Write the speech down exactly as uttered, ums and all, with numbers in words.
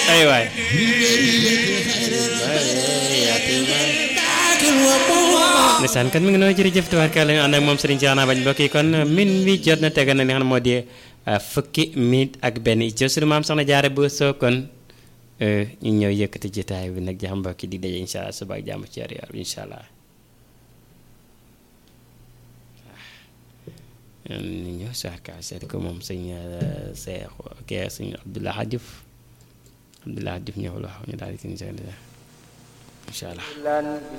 ay waay ndeysaan kon mi ngi noonu jërëjëf tubaarkalla ñu ànd ak moom Serigne Cheikh bañ mbokk yi kon min wi jot na tegal na li nga xam ne moo di fukki minute ak benn i jël suñu maam soxna jaare bu soo kon ñu ñëw yëkkati jotaay bi nag jaxam mbokk yi di daje incha allah suba ak jàmm ci yor bi incha allah ñu ñëw saaka seet ko moom sëñ Seex ok sëñ Abdoulaye Diouf Abdoulaye Diouf ñëwul wax ñu daal di incha allah